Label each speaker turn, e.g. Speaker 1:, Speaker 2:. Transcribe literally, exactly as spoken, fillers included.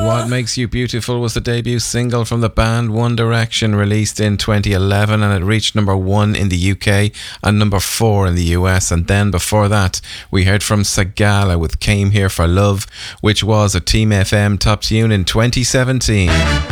Speaker 1: What Makes You Beautiful was the debut single from the band One Direction, released in twenty eleven, and it reached number one in the U K and number four in the U S. And then before that, we heard from Sagala with Came Here for Love, which was a Team F M top tune in twenty seventeen.